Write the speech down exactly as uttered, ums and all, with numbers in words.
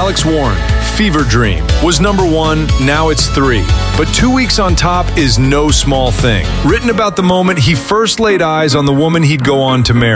Alex Warren, Fever Dream, was number one, now it's three. But two weeks on top is no small thing. Written about the moment he first laid eyes on the woman he'd go on to marry.